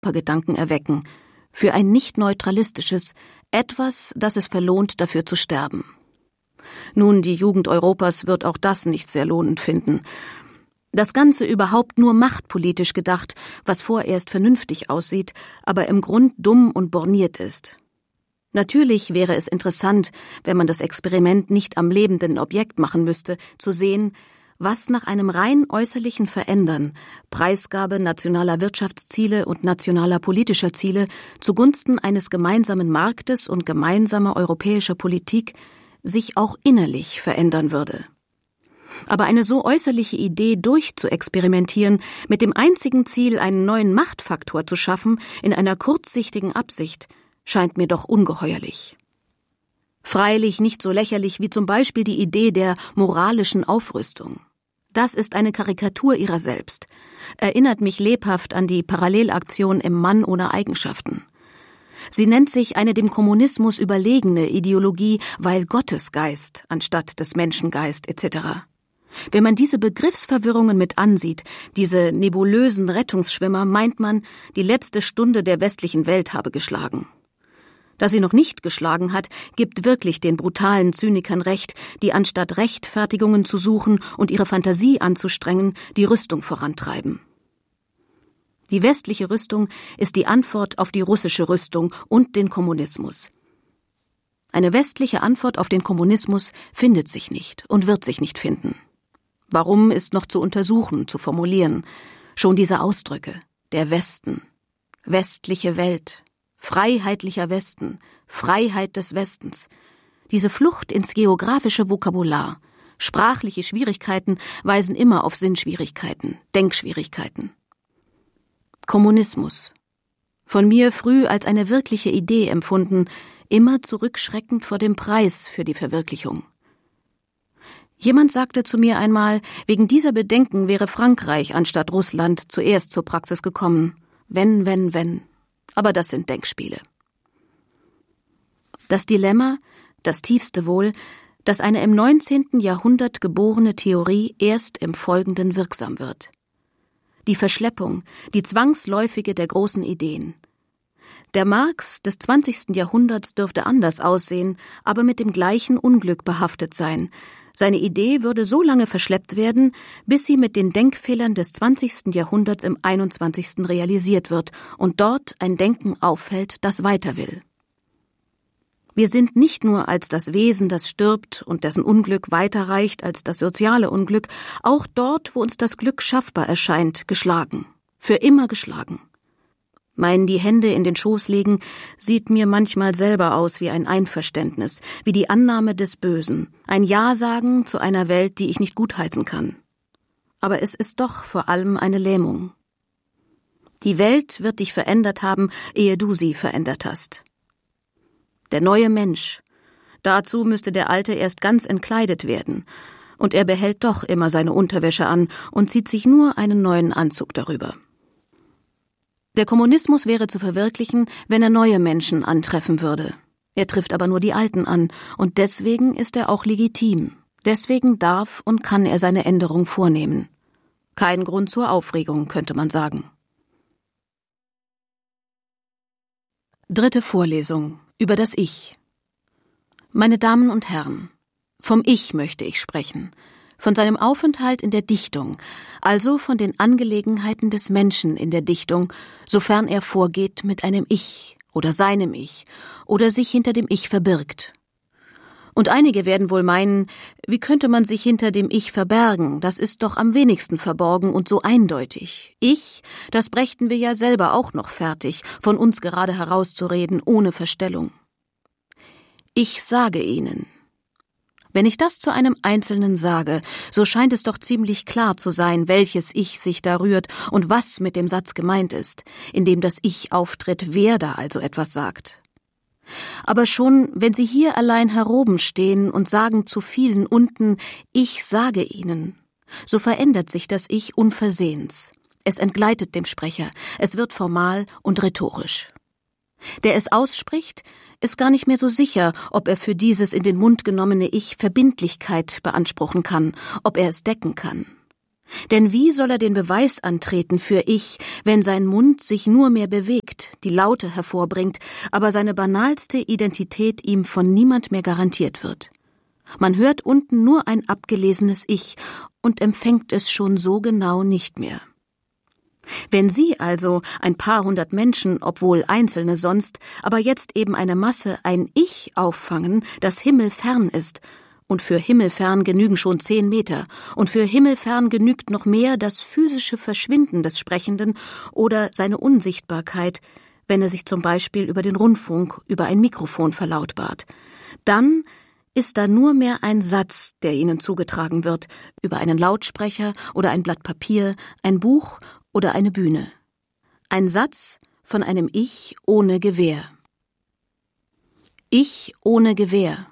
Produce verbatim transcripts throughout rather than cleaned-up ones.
Europagedanken erwecken, für ein nicht neutralistisches, etwas, das es verlohnt, dafür zu sterben. Nun, die Jugend Europas wird auch das nicht sehr lohnend finden. Das Ganze überhaupt nur machtpolitisch gedacht, was vorerst vernünftig aussieht, aber im Grund dumm und borniert ist. Natürlich wäre es interessant, wenn man das Experiment nicht am lebenden Objekt machen müsste, zu sehen, was nach einem rein äußerlichen Verändern, Preisgabe nationaler Wirtschaftsziele und nationaler politischer Ziele zugunsten eines gemeinsamen Marktes und gemeinsamer europäischer Politik sich auch innerlich verändern würde. Aber eine so äußerliche Idee durchzuexperimentieren, mit dem einzigen Ziel, einen neuen Machtfaktor zu schaffen, in einer kurzsichtigen Absicht, scheint mir doch ungeheuerlich. Freilich nicht so lächerlich wie zum Beispiel die Idee der moralischen Aufrüstung. Das ist eine Karikatur ihrer selbst, erinnert mich lebhaft an die Parallelaktion im Mann ohne Eigenschaften. Sie nennt sich eine dem Kommunismus überlegene Ideologie, weil Gottesgeist anstatt des Menschengeist et cetera. Wenn man diese Begriffsverwirrungen mit ansieht, diese nebulösen Rettungsschwimmer, meint man, die letzte Stunde der westlichen Welt habe geschlagen. Dass sie noch nicht geschlagen hat, gibt wirklich den brutalen Zynikern recht, die anstatt Rechtfertigungen zu suchen und ihre Fantasie anzustrengen, die Rüstung vorantreiben. Die westliche Rüstung ist die Antwort auf die russische Rüstung und den Kommunismus. Eine westliche Antwort auf den Kommunismus findet sich nicht und wird sich nicht finden. Warum ist noch zu untersuchen, zu formulieren? Schon diese Ausdrücke, der Westen, westliche Welt, freiheitlicher Westen, Freiheit des Westens. Diese Flucht ins geografische Vokabular, sprachliche Schwierigkeiten weisen immer auf Sinnschwierigkeiten, Denkschwierigkeiten. Kommunismus. Von mir früh als eine wirkliche Idee empfunden, immer zurückschreckend vor dem Preis für die Verwirklichung. Jemand sagte zu mir einmal, wegen dieser Bedenken wäre Frankreich anstatt Russland zuerst zur Praxis gekommen. Wenn, wenn, wenn. Aber das sind Denkspiele. Das Dilemma, das tiefste wohl, dass eine im neunzehnten Jahrhundert geborene Theorie erst im Folgenden wirksam wird. Die Verschleppung, die zwangsläufige der großen Ideen. Der Marx des zwanzigsten Jahrhunderts dürfte anders aussehen, aber mit dem gleichen Unglück behaftet sein. Seine Idee würde so lange verschleppt werden, bis sie mit den Denkfehlern des zwanzigsten Jahrhunderts im einundzwanzigsten realisiert wird und dort ein Denken auffällt, das weiter will. Wir sind nicht nur als das Wesen, das stirbt und dessen Unglück weiterreicht als das soziale Unglück, auch dort, wo uns das Glück schaffbar erscheint, geschlagen, für immer geschlagen. Mein die Hände in den Schoß legen sieht mir manchmal selber aus wie ein Einverständnis, wie die Annahme des Bösen, ein Ja sagen zu einer Welt, die ich nicht gutheißen kann. Aber es ist doch vor allem eine Lähmung. Die Welt wird dich verändert haben, ehe du sie verändert hast. Der neue Mensch. Dazu müsste der Alte erst ganz entkleidet werden. Und er behält doch immer seine Unterwäsche an und zieht sich nur einen neuen Anzug darüber. Der Kommunismus wäre zu verwirklichen, wenn er neue Menschen antreffen würde. Er trifft aber nur die Alten an, und deswegen ist er auch legitim. Deswegen darf und kann er seine Änderung vornehmen. Kein Grund zur Aufregung, könnte man sagen. Dritte Vorlesung über das Ich. Meine Damen und Herren, vom Ich möchte ich sprechen, von seinem Aufenthalt in der Dichtung, also von den Angelegenheiten des Menschen in der Dichtung, sofern er vorgeht mit einem Ich oder seinem Ich oder sich hinter dem Ich verbirgt. Und einige werden wohl meinen, wie könnte man sich hinter dem Ich verbergen, das ist doch am wenigsten verborgen und so eindeutig. Ich, das brächten wir ja selber auch noch fertig, von uns gerade herauszureden, ohne Verstellung. Ich sage Ihnen. Wenn ich das zu einem Einzelnen sage, so scheint es doch ziemlich klar zu sein, welches Ich sich da rührt und was mit dem Satz gemeint ist, in dem das Ich auftritt, wer da also etwas sagt. Aber schon, wenn Sie hier allein heroben stehen und sagen zu vielen unten, ich sage Ihnen, so verändert sich das Ich unversehens. Es entgleitet dem Sprecher, es wird formal und rhetorisch. Der es ausspricht, ist gar nicht mehr so sicher, ob er für dieses in den Mund genommene Ich Verbindlichkeit beanspruchen kann, ob er es decken kann. Denn wie soll er den Beweis antreten für Ich, wenn sein Mund sich nur mehr bewegt, die Laute hervorbringt, aber seine banalste Identität ihm von niemand mehr garantiert wird? Man hört unten nur ein abgelesenes Ich und empfängt es schon so genau nicht mehr. Wenn Sie also, ein paar hundert Menschen, obwohl Einzelne sonst, aber jetzt eben eine Masse, ein Ich auffangen, das himmelfern ist, und für himmelfern genügen schon zehn Meter, und für himmelfern genügt noch mehr das physische Verschwinden des Sprechenden oder seine Unsichtbarkeit, wenn er sich zum Beispiel über den Rundfunk, über ein Mikrofon verlautbart, dann ist da nur mehr ein Satz, der Ihnen zugetragen wird, über einen Lautsprecher oder ein Blatt Papier, ein Buch oder eine Bühne. Ein Satz von einem Ich ohne Gewehr. Ich ohne Gewehr.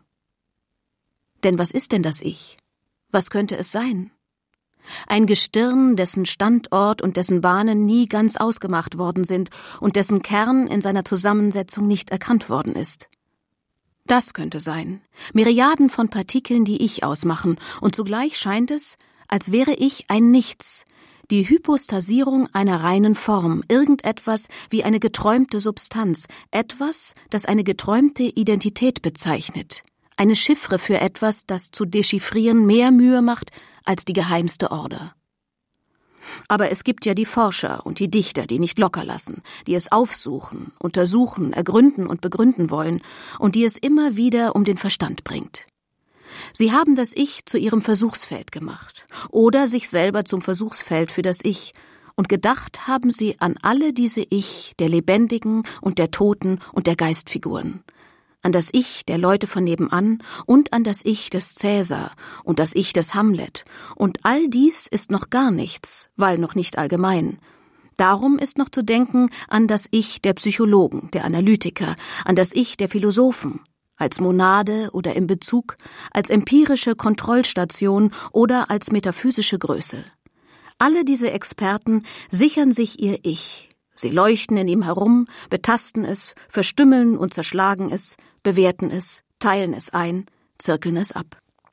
Denn was ist denn das Ich? Was könnte es sein? Ein Gestirn, dessen Standort und dessen Bahnen nie ganz ausgemacht worden sind und dessen Kern in seiner Zusammensetzung nicht erkannt worden ist. Das könnte sein. Myriaden von Partikeln, die Ich ausmachen, und zugleich scheint es, als wäre Ich ein Nichts, die Hypostasierung einer reinen Form, irgendetwas wie eine geträumte Substanz, etwas, das eine geträumte Identität bezeichnet, eine Chiffre für etwas, das zu dechiffrieren mehr Mühe macht als die geheimste Order. Aber es gibt ja die Forscher und die Dichter, die nicht locker lassen, die es aufsuchen, untersuchen, ergründen und begründen wollen und die es immer wieder um den Verstand bringt. Sie haben das Ich zu ihrem Versuchsfeld gemacht oder sich selber zum Versuchsfeld für das Ich, und gedacht haben sie an alle diese Ich der Lebendigen und der Toten und der Geistfiguren, an das Ich der Leute von nebenan und an das Ich des Cäsar und das Ich des Hamlet, und all dies ist noch gar nichts, weil noch nicht allgemein. Darum ist noch zu denken an das Ich der Psychologen, der Analytiker, an das Ich der Philosophen, als Monade oder im Bezug, als empirische Kontrollstation oder als metaphysische Größe. Alle diese Experten sichern sich ihr Ich. Sie leuchten in ihm herum, betasten es, verstümmeln und zerschlagen es, bewerten es, teilen es ein, zirkeln es ab.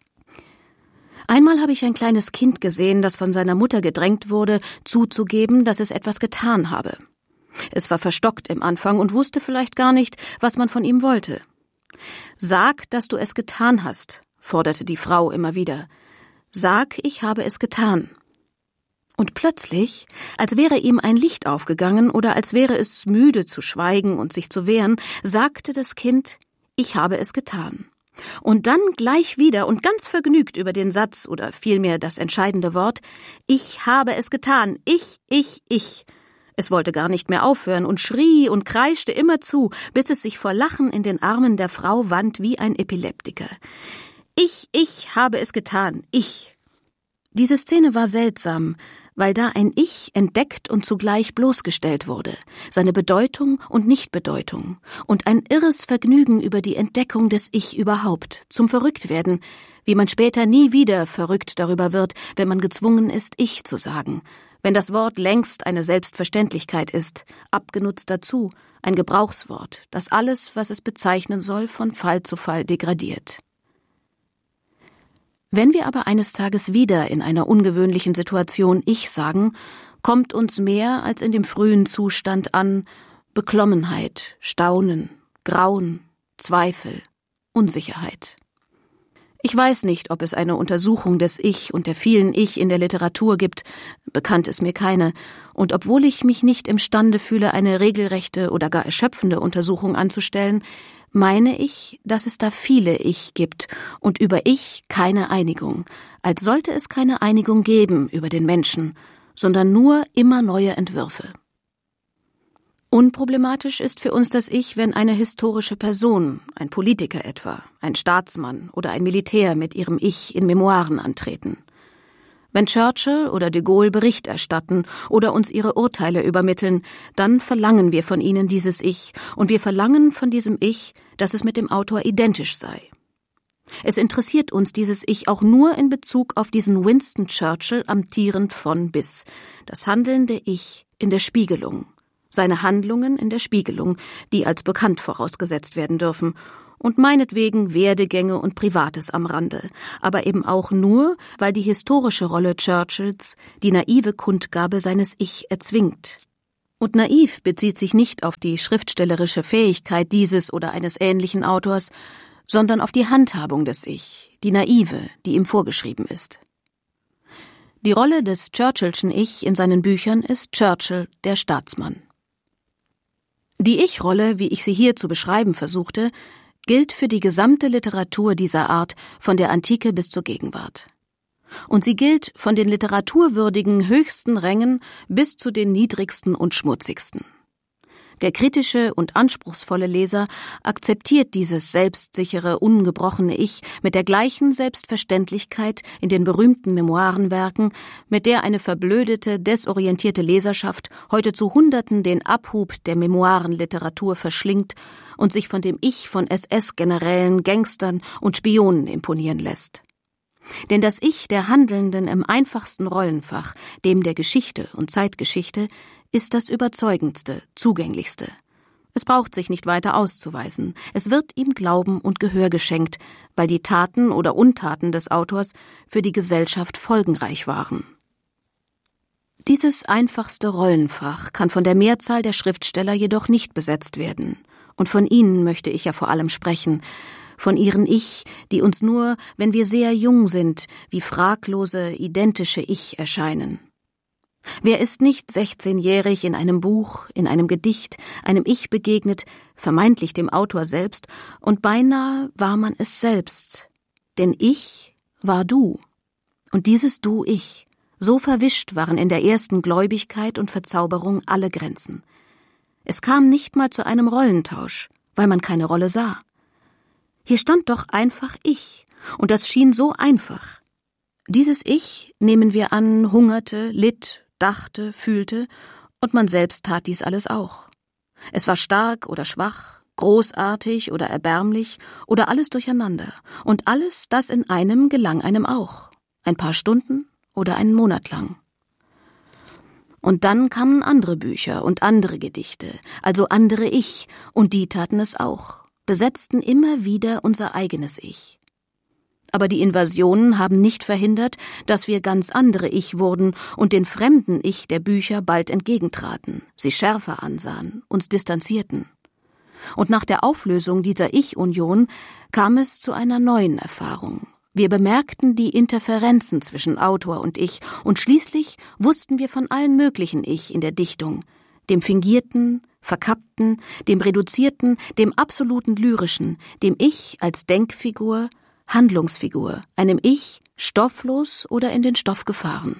Einmal habe ich ein kleines Kind gesehen, das von seiner Mutter gedrängt wurde, zuzugeben, dass es etwas getan habe. Es war verstockt im Anfang und wusste vielleicht gar nicht, was man von ihm wollte. »Sag, dass du es getan hast«, forderte die Frau immer wieder. »Sag, ich habe es getan.« Und plötzlich, als wäre ihm ein Licht aufgegangen oder als wäre es müde zu schweigen und sich zu wehren, sagte das Kind, »Ich habe es getan.« Und dann gleich wieder und ganz vergnügt über den Satz oder vielmehr das entscheidende Wort, »Ich habe es getan, ich, ich, ich«. Es wollte gar nicht mehr aufhören und schrie und kreischte immerzu, bis es sich vor Lachen in den Armen der Frau wand wie ein Epileptiker. »Ich, ich habe es getan, ich.« Diese Szene war seltsam, weil da ein Ich entdeckt und zugleich bloßgestellt wurde, seine Bedeutung und Nichtbedeutung, und ein irres Vergnügen über die Entdeckung des Ich überhaupt, zum Verrücktwerden, wie man später nie wieder verrückt darüber wird, wenn man gezwungen ist, Ich zu sagen, wenn das Wort längst eine Selbstverständlichkeit ist, abgenutzt dazu, ein Gebrauchswort, das alles, was es bezeichnen soll, von Fall zu Fall degradiert. Wenn wir aber eines Tages wieder in einer ungewöhnlichen Situation Ich sagen, kommt uns mehr als in dem frühen Zustand an Beklommenheit, Staunen, Grauen, Zweifel, Unsicherheit. Ich weiß nicht, ob es eine Untersuchung des Ich und der vielen Ich in der Literatur gibt, bekannt ist mir keine, und obwohl ich mich nicht imstande fühle, eine regelrechte oder gar erschöpfende Untersuchung anzustellen, meine ich, dass es da viele Ich gibt und über Ich keine Einigung, als sollte es keine Einigung geben über den Menschen, sondern nur immer neue Entwürfe. Unproblematisch ist für uns das Ich, wenn eine historische Person, ein Politiker etwa, ein Staatsmann oder ein Militär mit ihrem Ich in Memoiren antreten. Wenn Churchill oder de Gaulle Bericht erstatten oder uns ihre Urteile übermitteln, dann verlangen wir von ihnen dieses Ich, und wir verlangen von diesem Ich, dass es mit dem Autor identisch sei. Es interessiert uns dieses Ich auch nur in Bezug auf diesen Winston Churchill amtierend von bis, das handelnde Ich in der Spiegelung, seine Handlungen in der Spiegelung, die als bekannt vorausgesetzt werden dürfen, und meinetwegen Werdegänge und Privates am Rande, aber eben auch nur, weil die historische Rolle Churchills die naive Kundgabe seines Ich erzwingt. Und naiv bezieht sich nicht auf die schriftstellerische Fähigkeit dieses oder eines ähnlichen Autors, sondern auf die Handhabung des Ich, die naive, die ihm vorgeschrieben ist. Die Rolle des Churchillschen Ich in seinen Büchern ist Churchill, der Staatsmann. Die Ich-Rolle, wie ich sie hier zu beschreiben versuchte, gilt für die gesamte Literatur dieser Art von der Antike bis zur Gegenwart. Und sie gilt von den literaturwürdigen höchsten Rängen bis zu den niedrigsten und schmutzigsten. Der kritische und anspruchsvolle Leser akzeptiert dieses selbstsichere, ungebrochene Ich mit der gleichen Selbstverständlichkeit in den berühmten Memoirenwerken, mit der eine verblödete, desorientierte Leserschaft heute zu Hunderten den Abhub der Memoirenliteratur verschlingt und sich von dem Ich von S S-Generälen, Gangstern und Spionen imponieren lässt. Denn das Ich der Handelnden im einfachsten Rollenfach, dem der Geschichte und Zeitgeschichte, ist das überzeugendste, zugänglichste. Es braucht sich nicht weiter auszuweisen, es wird ihm Glauben und Gehör geschenkt, weil die Taten oder Untaten des Autors für die Gesellschaft folgenreich waren. Dieses einfachste Rollenfach kann von der Mehrzahl der Schriftsteller jedoch nicht besetzt werden. Und von ihnen möchte ich ja vor allem sprechen, von ihren Ich, die uns nur, wenn wir sehr jung sind, wie fraglose, identische Ich erscheinen. Wer ist nicht sechzehnjährig in einem Buch, in einem Gedicht, einem Ich begegnet, vermeintlich dem Autor selbst, und beinahe war man es selbst. Denn Ich war du. Und dieses Du-Ich, so verwischt waren in der ersten Gläubigkeit und Verzauberung alle Grenzen. Es kam nicht mal zu einem Rollentausch, weil man keine Rolle sah. Hier stand doch einfach Ich, und das schien so einfach. Dieses Ich, nehmen wir an, hungerte, litt, dachte, fühlte, und man selbst tat dies alles auch. Es war stark oder schwach, großartig oder erbärmlich oder alles durcheinander, und alles das in einem gelang einem auch, ein paar Stunden oder einen Monat lang. Und dann kamen andere Bücher und andere Gedichte, also andere Ich, und die taten es auch, besetzten immer wieder unser eigenes Ich. Aber die Invasionen haben nicht verhindert, dass wir ganz andere Ich wurden und den fremden Ich der Bücher bald entgegentraten, sie schärfer ansahen, uns distanzierten. Und nach der Auflösung dieser Ich-Union kam es zu einer neuen Erfahrung. Wir bemerkten die Interferenzen zwischen Autor und Ich, und schließlich wussten wir von allen möglichen Ich in der Dichtung, dem fingierten, verkappten, dem reduzierten, dem absoluten lyrischen, dem Ich als Denkfigur, Handlungsfigur, einem Ich, stofflos oder in den Stoff gefahren.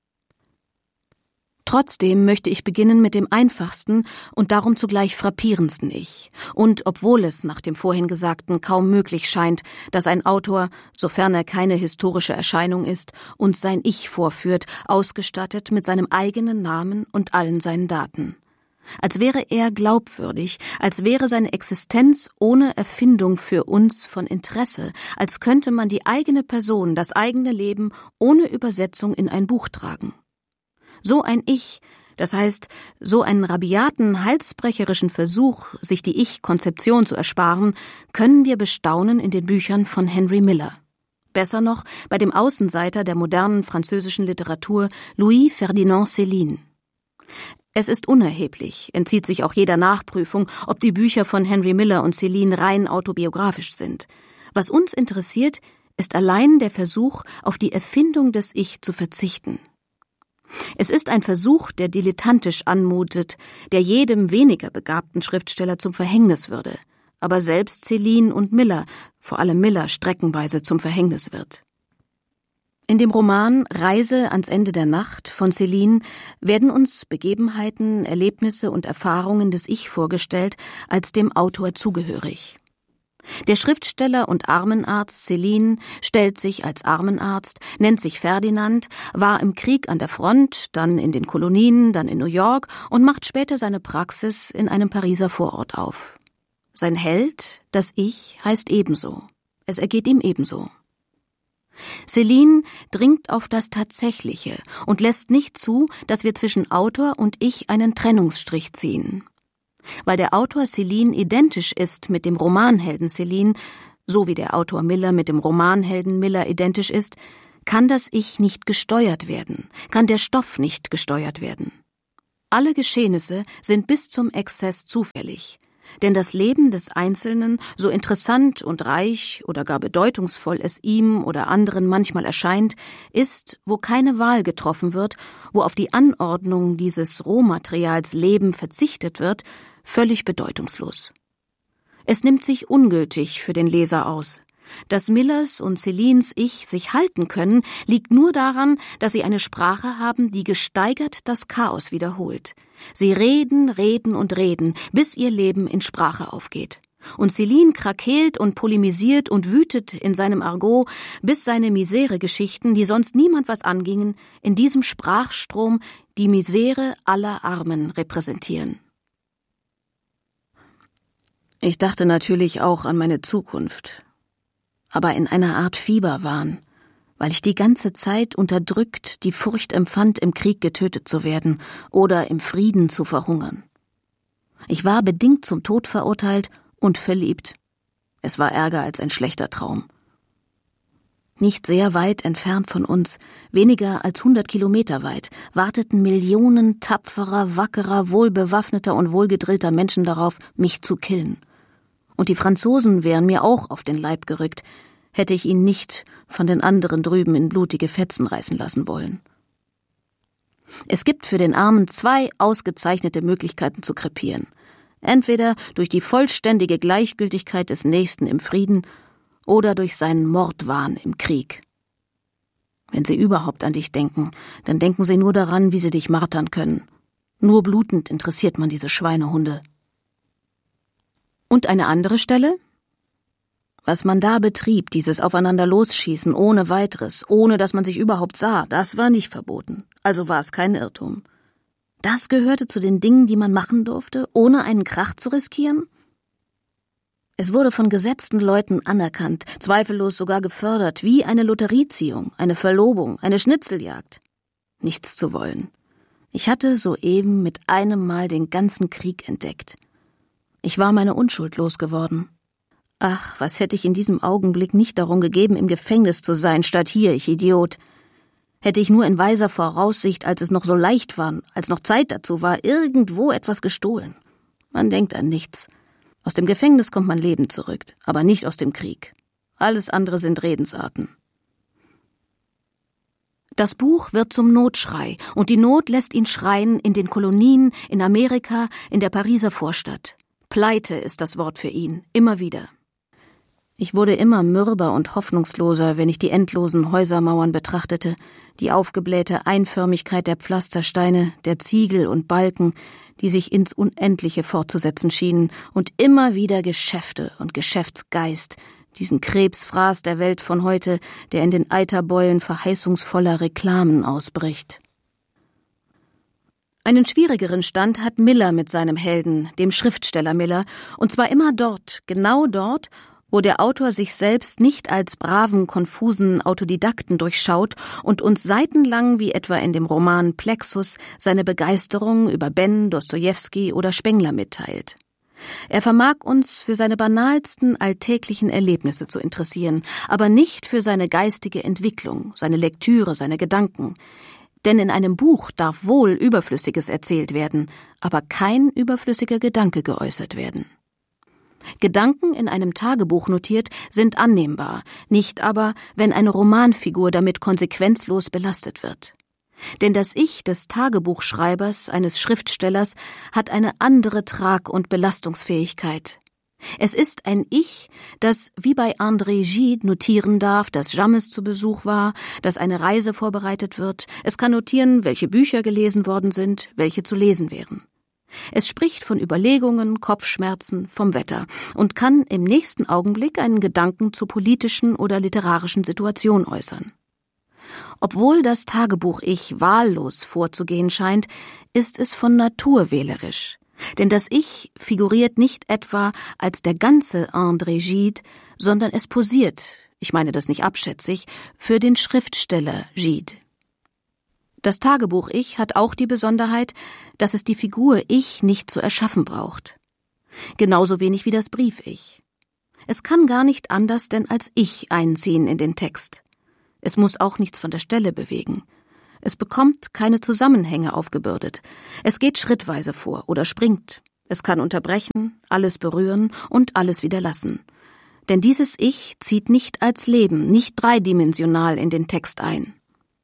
Trotzdem möchte ich beginnen mit dem einfachsten und darum zugleich frappierendsten Ich. Und obwohl es nach dem vorhin Gesagten kaum möglich scheint, dass ein Autor, sofern er keine historische Erscheinung ist, uns sein Ich vorführt, ausgestattet mit seinem eigenen Namen und allen seinen Daten. Als wäre er glaubwürdig, als wäre seine Existenz ohne Erfindung für uns von Interesse, als könnte man die eigene Person, das eigene Leben ohne Übersetzung in ein Buch tragen. So ein Ich, das heißt, so einen rabiaten, halsbrecherischen Versuch, sich die Ich-Konzeption zu ersparen, können wir bestaunen in den Büchern von Henry Miller. Besser noch bei dem Außenseiter der modernen französischen Literatur Louis Ferdinand Céline. Es ist unerheblich, entzieht sich auch jeder Nachprüfung, ob die Bücher von Henry Miller und Céline rein autobiografisch sind. Was uns interessiert, ist allein der Versuch, auf die Erfindung des Ich zu verzichten. Es ist ein Versuch, der dilettantisch anmutet, der jedem weniger begabten Schriftsteller zum Verhängnis würde, aber selbst Céline und Miller, vor allem Miller, streckenweise zum Verhängnis wird. In dem Roman Reise ans Ende der Nacht von Céline werden uns Begebenheiten, Erlebnisse und Erfahrungen des Ich vorgestellt, als dem Autor zugehörig. Der Schriftsteller und Armenarzt Céline stellt sich als Armenarzt, nennt sich Ferdinand, war im Krieg an der Front, dann in den Kolonien, dann in New York und macht später seine Praxis in einem Pariser Vorort auf. Sein Held, das Ich, heißt ebenso. Es ergeht ihm ebenso. Céline dringt auf das Tatsächliche und lässt nicht zu, dass wir zwischen Autor und Ich einen Trennungsstrich ziehen. Weil der Autor Céline identisch ist mit dem Romanhelden Céline, so wie der Autor Miller mit dem Romanhelden Miller identisch ist, kann das Ich nicht gesteuert werden, kann der Stoff nicht gesteuert werden. Alle Geschehnisse sind bis zum Exzess zufällig, denn das Leben des Einzelnen, so interessant und reich oder gar bedeutungsvoll es ihm oder anderen manchmal erscheint, ist, wo keine Wahl getroffen wird, wo auf die Anordnung dieses Rohmaterials Leben verzichtet wird, völlig bedeutungslos. Es nimmt sich ungültig für den Leser aus. Dass Millers und Célines Ich sich halten können, liegt nur daran, dass sie eine Sprache haben, die gesteigert das Chaos wiederholt. Sie reden, reden und reden, bis ihr Leben in Sprache aufgeht. Und Céline krakeelt und polemisiert und wütet in seinem Argot, bis seine Misere-Geschichten, die sonst niemand was angingen, in diesem Sprachstrom die Misere aller Armen repräsentieren. Ich dachte natürlich auch an meine Zukunft, aber in einer Art Fieberwahn, weil ich die ganze Zeit unterdrückt die Furcht empfand, im Krieg getötet zu werden oder im Frieden zu verhungern. Ich war bedingt zum Tod verurteilt und verliebt. Es war ärger als ein schlechter Traum. Nicht sehr weit entfernt von uns, weniger als hundert Kilometer weit, warteten Millionen tapferer, wackerer, wohlbewaffneter und wohlgedrillter Menschen darauf, mich zu killen. Und die Franzosen wären mir auch auf den Leib gerückt, hätte ich ihn nicht von den anderen drüben in blutige Fetzen reißen lassen wollen. Es gibt für den Armen zwei ausgezeichnete Möglichkeiten zu krepieren. Entweder durch die vollständige Gleichgültigkeit des Nächsten im Frieden oder durch seinen Mordwahn im Krieg. Wenn sie überhaupt an dich denken, dann denken sie nur daran, wie sie dich martern können. Nur blutend interessiert man diese Schweinehunde. Und eine andere Stelle? Was man da betrieb, dieses Aufeinander losschießen ohne weiteres, ohne dass man sich überhaupt sah, das war nicht verboten. Also war es kein Irrtum. Das gehörte zu den Dingen, die man machen durfte, ohne einen Krach zu riskieren? Es wurde von gesetzten Leuten anerkannt, zweifellos sogar gefördert, wie eine Lotterieziehung, eine Verlobung, eine Schnitzeljagd. Nichts zu wollen. Ich hatte soeben mit einem Mal den ganzen Krieg entdeckt. Ich war meine Unschuld losgeworden. Ach, was hätte ich in diesem Augenblick nicht darum gegeben, im Gefängnis zu sein, statt hier, ich Idiot. Hätte ich nur in weiser Voraussicht, als es noch so leicht war, als noch Zeit dazu war, irgendwo etwas gestohlen. Man denkt an nichts. Aus dem Gefängnis kommt man lebend zurück, aber nicht aus dem Krieg. Alles andere sind Redensarten. Das Buch wird zum Notschrei, und die Not lässt ihn schreien in den Kolonien, in Amerika, in der Pariser Vorstadt. Pleite ist das Wort für ihn, immer wieder. Ich wurde immer mürber und hoffnungsloser, wenn ich die endlosen Häusermauern betrachtete, die aufgeblähte Einförmigkeit der Pflastersteine, der Ziegel und Balken, die sich ins Unendliche fortzusetzen schienen, und immer wieder Geschäfte und Geschäftsgeist, diesen Krebsfraß der Welt von heute, der in den Eiterbeulen verheißungsvoller Reklamen ausbricht. Einen schwierigeren Stand hat Miller mit seinem Helden, dem Schriftsteller Miller, und zwar immer dort, genau dort, wo der Autor sich selbst nicht als braven, konfusen Autodidakten durchschaut und uns seitenlang, wie etwa in dem Roman Plexus, seine Begeisterung über Ben, Dostojewski oder Spengler mitteilt. Er vermag uns für seine banalsten alltäglichen Erlebnisse zu interessieren, aber nicht für seine geistige Entwicklung, seine Lektüre, seine Gedanken. Denn in einem Buch darf wohl Überflüssiges erzählt werden, aber kein überflüssiger Gedanke geäußert werden. Gedanken in einem Tagebuch notiert sind annehmbar, nicht aber, wenn eine Romanfigur damit konsequenzlos belastet wird. Denn das Ich des Tagebuchschreibers, eines Schriftstellers, hat eine andere Trag- und Belastungsfähigkeit. Es ist ein Ich, das wie bei André Gide notieren darf, dass James zu Besuch war, dass eine Reise vorbereitet wird. Es kann notieren, welche Bücher gelesen worden sind, welche zu lesen wären. Es spricht von Überlegungen, Kopfschmerzen, vom Wetter und kann im nächsten Augenblick einen Gedanken zur politischen oder literarischen Situation äußern. Obwohl das Tagebuch-Ich wahllos vorzugehen scheint, ist es von Natur wählerisch. Denn das Ich figuriert nicht etwa als der ganze André Gide, sondern es posiert, ich meine das nicht abschätzig, für den Schriftsteller Gide. Das Tagebuch-Ich hat auch die Besonderheit, dass es die Figur Ich nicht zu erschaffen braucht. Genauso wenig wie das Brief-Ich. Es kann gar nicht anders denn als Ich einziehen in den Text. Es muss auch nichts von der Stelle bewegen. Es bekommt keine Zusammenhänge aufgebürdet. Es geht schrittweise vor oder springt. Es kann unterbrechen, alles berühren und alles wieder lassen. Denn dieses Ich zieht nicht als Leben, nicht dreidimensional in den Text ein.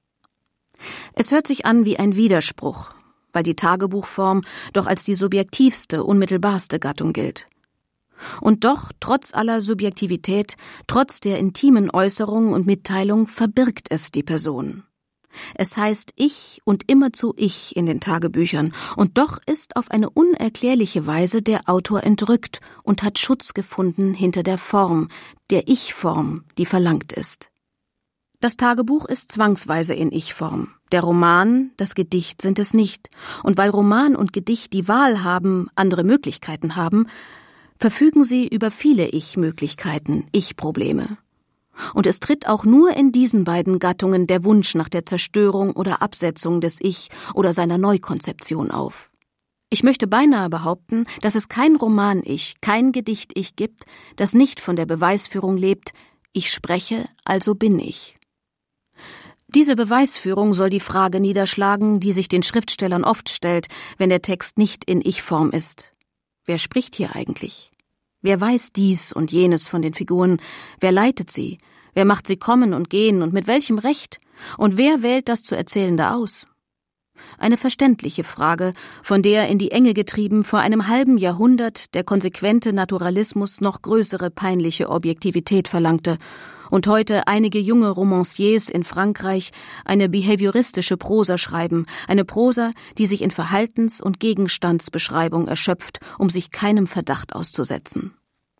Es hört sich an wie ein Widerspruch, weil die Tagebuchform doch als die subjektivste, unmittelbarste Gattung gilt. Und doch, trotz aller Subjektivität, trotz der intimen Äußerung und Mitteilung, verbirgt es die Person. Es heißt Ich und immerzu Ich in den Tagebüchern, und doch ist auf eine unerklärliche Weise der Autor entrückt und hat Schutz gefunden hinter der Form, der Ich-Form, die verlangt ist. Das Tagebuch ist zwangsweise in Ich-Form. Der Roman, das Gedicht sind es nicht. Und weil Roman und Gedicht die Wahl haben, andere Möglichkeiten haben, verfügen sie über viele Ich-Möglichkeiten, Ich-Probleme. Und es tritt auch nur in diesen beiden Gattungen der Wunsch nach der Zerstörung oder Absetzung des Ich oder seiner Neukonzeption auf. Ich möchte beinahe behaupten, dass es kein Roman-Ich, kein Gedicht-Ich gibt, das nicht von der Beweisführung lebt, ich spreche, also bin ich. Diese Beweisführung soll die Frage niederschlagen, die sich den Schriftstellern oft stellt, wenn der Text nicht in Ich-Form ist. Wer spricht hier eigentlich? Wer weiß dies und jenes von den Figuren? Wer leitet sie? Wer macht sie kommen und gehen und mit welchem Recht? Und wer wählt das zu Erzählende aus? Eine verständliche Frage, von der in die Enge getrieben vor einem halben Jahrhundert der konsequente Naturalismus noch größere peinliche Objektivität verlangte und heute einige junge Romanciers in Frankreich eine behavioristische Prosa schreiben, eine Prosa, die sich in Verhaltens- und Gegenstandsbeschreibung erschöpft, um sich keinem Verdacht auszusetzen.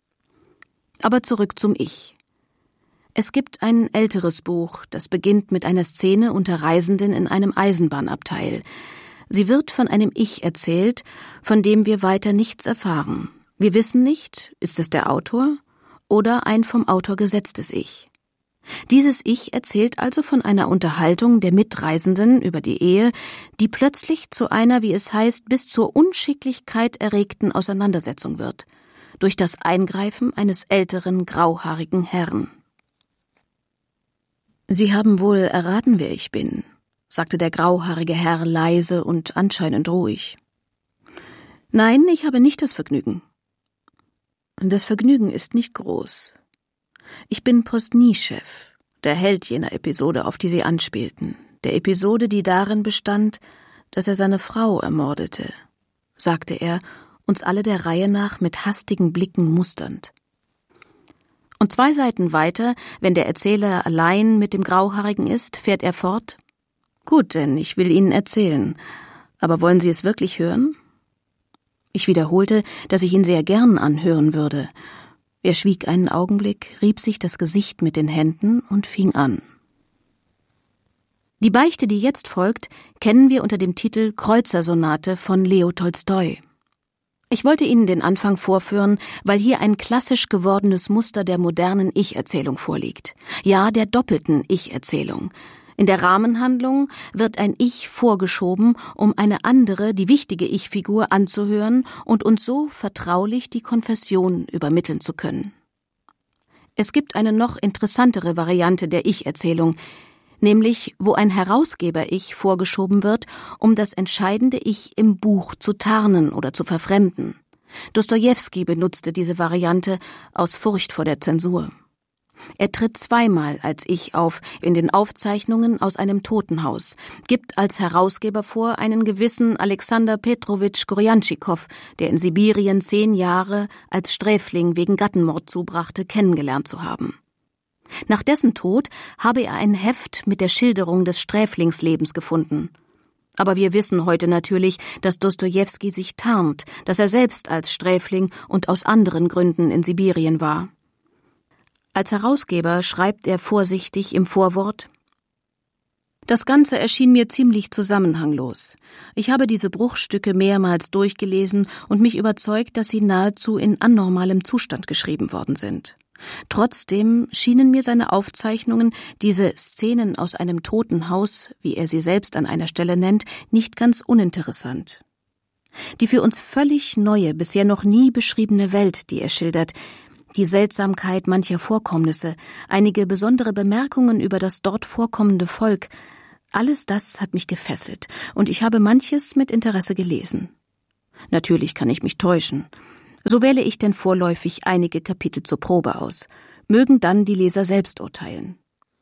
Aber zurück zum Ich. Es gibt ein älteres Buch, das beginnt mit einer Szene unter Reisenden in einem Eisenbahnabteil. Sie wird von einem Ich erzählt, von dem wir weiter nichts erfahren. Wir wissen nicht, ist es der Autor oder ein vom Autor gesetztes Ich. Dieses Ich erzählt also von einer Unterhaltung der Mitreisenden über die Ehe, die plötzlich zu einer, wie es heißt, bis zur Unschicklichkeit erregten Auseinandersetzung wird, durch das Eingreifen eines älteren, grauhaarigen Herrn. »Sie haben wohl erraten, wer ich bin«, sagte der grauhaarige Herr leise und anscheinend ruhig. »Nein, ich habe nicht das Vergnügen.« »Das Vergnügen ist nicht groß. Ich bin Postnie-Chef, der Held jener Episode, auf die Sie anspielten, der Episode, die darin bestand, dass er seine Frau ermordete«, sagte er, uns alle der Reihe nach mit hastigen Blicken musternd. Und zwei Seiten weiter, wenn der Erzähler allein mit dem Grauhaarigen ist, fährt er fort: »Gut, denn ich will Ihnen erzählen. Aber wollen Sie es wirklich hören?« Ich wiederholte, dass ich ihn sehr gern anhören würde. Er schwieg einen Augenblick, rieb sich das Gesicht mit den Händen und fing an. Die Beichte, die jetzt folgt, kennen wir unter dem Titel Kreuzersonate von Leo Tolstoi. Ich wollte Ihnen den Anfang vorführen, weil hier ein klassisch gewordenes Muster der modernen Ich-Erzählung vorliegt. Ja, der doppelten Ich-Erzählung. In der Rahmenhandlung wird ein Ich vorgeschoben, um eine andere, die wichtige Ich-Figur anzuhören und uns so vertraulich die Konfession übermitteln zu können. Es gibt eine noch interessantere Variante der Ich-Erzählung, nämlich wo ein Herausgeber-Ich vorgeschoben wird, um das entscheidende Ich im Buch zu tarnen oder zu verfremden. Dostojewski benutzte diese Variante aus Furcht vor der Zensur. Er tritt zweimal als Ich auf in den Aufzeichnungen aus einem Totenhaus, gibt als Herausgeber vor, einen gewissen Alexander Petrowitsch Gorjantschikow, der in Sibirien zehn Jahre als Sträfling wegen Gattenmord zubrachte, kennengelernt zu haben. Nach dessen Tod habe er ein Heft mit der Schilderung des Sträflingslebens gefunden. Aber wir wissen heute natürlich, dass Dostojewski sich tarnt, dass er selbst als Sträfling und aus anderen Gründen in Sibirien war. Als Herausgeber schreibt er vorsichtig im Vorwort: »Das Ganze erschien mir ziemlich zusammenhanglos. Ich habe diese Bruchstücke mehrmals durchgelesen und mich überzeugt, dass sie nahezu in anormalem Zustand geschrieben worden sind. Trotzdem schienen mir seine Aufzeichnungen, diese Szenen aus einem toten Haus, wie er sie selbst an einer Stelle nennt, nicht ganz uninteressant. Die für uns völlig neue, bisher noch nie beschriebene Welt, die er schildert, die Seltsamkeit mancher Vorkommnisse, einige besondere Bemerkungen über das dort vorkommende Volk, alles das hat mich gefesselt, und ich habe manches mit Interesse gelesen. Natürlich kann ich mich täuschen. So wähle ich denn vorläufig einige Kapitel zur Probe aus, mögen dann die Leser selbst urteilen.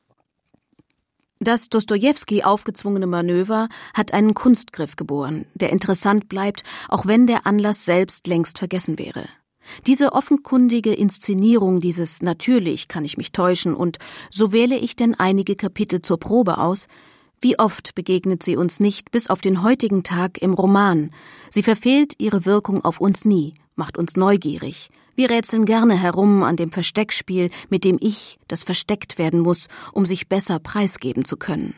Das Dostojewski aufgezwungene Manöver hat einen Kunstgriff geboren, der interessant bleibt, auch wenn der Anlass selbst längst vergessen wäre. Diese offenkundige Inszenierung dieses »Natürlich kann ich mich täuschen« und »So wähle ich denn einige Kapitel zur Probe aus«, wie oft begegnet sie uns nicht bis auf den heutigen Tag im Roman. Sie verfehlt ihre Wirkung auf uns nie, macht uns neugierig. Wir rätseln gerne herum an dem Versteckspiel mit dem Ich, das versteckt werden muss, um sich besser preisgeben zu können.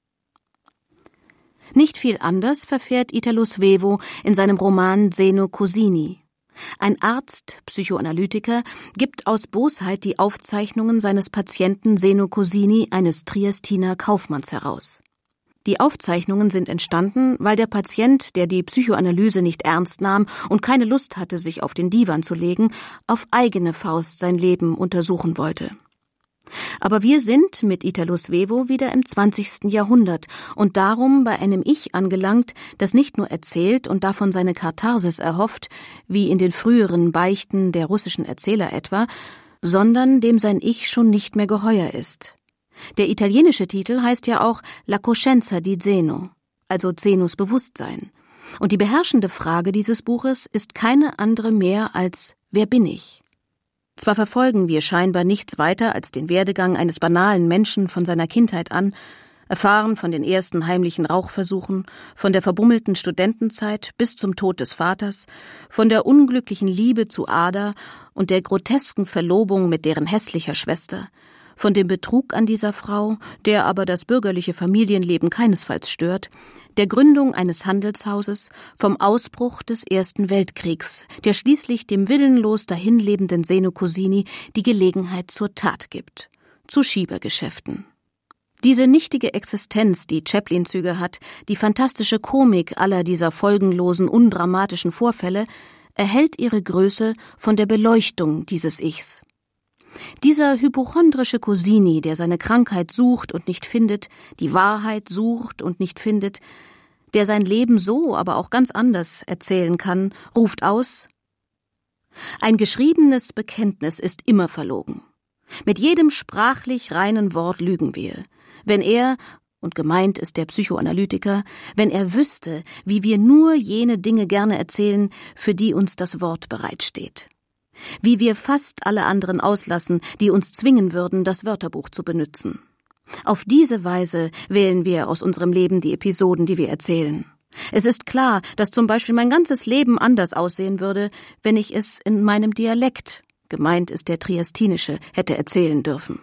Nicht viel anders verfährt Italo Svevo in seinem Roman Zeno Cosini. Ein Arzt, Psychoanalytiker, gibt aus Bosheit die Aufzeichnungen seines Patienten Zeno Cosini, eines Triestiner Kaufmanns, heraus. Die Aufzeichnungen sind entstanden, weil der Patient, der die Psychoanalyse nicht ernst nahm und keine Lust hatte, sich auf den Divan zu legen, auf eigene Faust sein Leben untersuchen wollte. Aber wir sind mit Italo Svevo wieder im zwanzigsten Jahrhundert und darum bei einem Ich angelangt, das nicht nur erzählt und davon seine Katharsis erhofft, wie in den früheren Beichten der russischen Erzähler etwa, sondern dem sein Ich schon nicht mehr geheuer ist. Der italienische Titel heißt ja auch La coscienza di Zeno, also Zenos Bewusstsein. Und die beherrschende Frage dieses Buches ist keine andere mehr als »Wer bin ich?« Zwar verfolgen wir scheinbar nichts weiter als den Werdegang eines banalen Menschen von seiner Kindheit an, erfahren von den ersten heimlichen Rauchversuchen, von der verbummelten Studentenzeit bis zum Tod des Vaters, von der unglücklichen Liebe zu Ada und der grotesken Verlobung mit deren hässlicher Schwester, von dem Betrug an dieser Frau, der aber das bürgerliche Familienleben keinesfalls stört, der Gründung eines Handelshauses, vom Ausbruch des Ersten Weltkriegs, der schließlich dem willenlos dahinlebenden Zeno Cosini die Gelegenheit zur Tat gibt, zu Schiebergeschäften. Diese nichtige Existenz, die Chaplin-Züge hat, die fantastische Komik aller dieser folgenlosen, undramatischen Vorfälle, erhält ihre Größe von der Beleuchtung dieses Ichs. Dieser hypochondrische Cosini, der seine Krankheit sucht und nicht findet, die Wahrheit sucht und nicht findet, der sein Leben so, aber auch ganz anders erzählen kann, ruft aus: Ein geschriebenes Bekenntnis ist immer verlogen. Mit jedem sprachlich reinen Wort lügen wir. Wenn er, und gemeint ist der Psychoanalytiker, wenn er wüsste, wie wir nur jene Dinge gerne erzählen, für die uns das Wort bereitsteht. Wie wir fast alle anderen auslassen, die uns zwingen würden, das Wörterbuch zu benutzen. Auf diese Weise wählen wir aus unserem Leben die Episoden, die wir erzählen. Es ist klar, dass zum Beispiel mein ganzes Leben anders aussehen würde, wenn ich es in meinem Dialekt, gemeint ist der triestinische, hätte erzählen dürfen.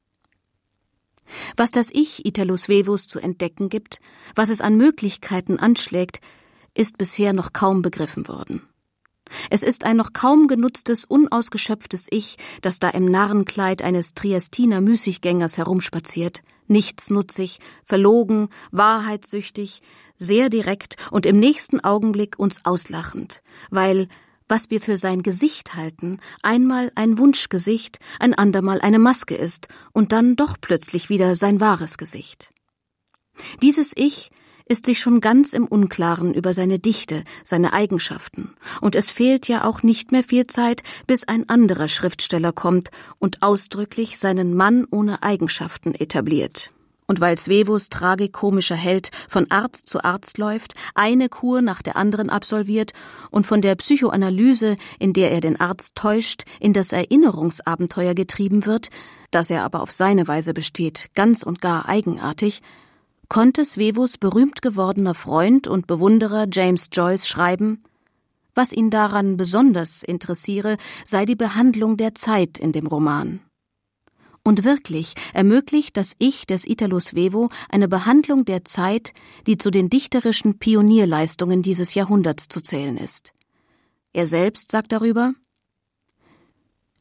Was das Ich Italo Svevos zu entdecken gibt, was es an Möglichkeiten anschlägt, ist bisher noch kaum begriffen worden. Es ist ein noch kaum genutztes, unausgeschöpftes Ich, das da im Narrenkleid eines Triestiner Müßiggängers herumspaziert, nichtsnutzig, verlogen, wahrheitssüchtig, sehr direkt und im nächsten Augenblick uns auslachend, weil, was wir für sein Gesicht halten, einmal ein Wunschgesicht, ein andermal eine Maske ist und dann doch plötzlich wieder sein wahres Gesicht. Dieses Ich ist sich schon ganz im Unklaren über seine Dichte, seine Eigenschaften, und es fehlt ja auch nicht mehr viel Zeit, bis ein anderer Schriftsteller kommt und ausdrücklich seinen Mann ohne Eigenschaften etabliert. Und weil Svevos tragikomischer Held von Arzt zu Arzt läuft, eine Kur nach der anderen absolviert und von der Psychoanalyse, in der er den Arzt täuscht, in das Erinnerungsabenteuer getrieben wird, das er aber auf seine Weise besteht, ganz und gar eigenartig, konnte Svevos berühmt gewordener Freund und Bewunderer James Joyce schreiben, was ihn daran besonders interessiere, sei die Behandlung der Zeit in dem Roman. Und wirklich ermöglicht das Ich des Italo Svevo eine Behandlung der Zeit, die zu den dichterischen Pionierleistungen dieses Jahrhunderts zu zählen ist. Er selbst sagt darüber: